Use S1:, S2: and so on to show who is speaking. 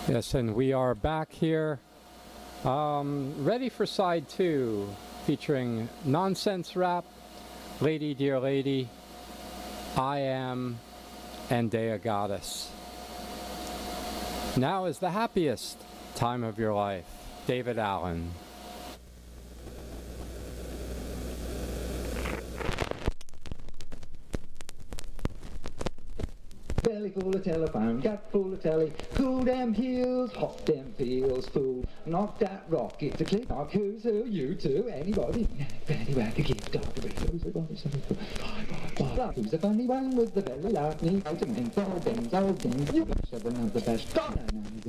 S1: Yes, and we are back here, ready for side two, featuring Nonsense Rap, Lady Dear Lady, I Am, and Dea Goddess. Now is the happiest time of your life. David Allen.
S2: Belly full of telephone, gut full of telly, cool damn heels, hot damn feels, fool. Knock that rock, it's a click knock, who's who, you two, anybody? Fanny whack a kid, doctor, who's the body, who's the funny one with the belly laugh, me, out and four things, old things, you seven of the best,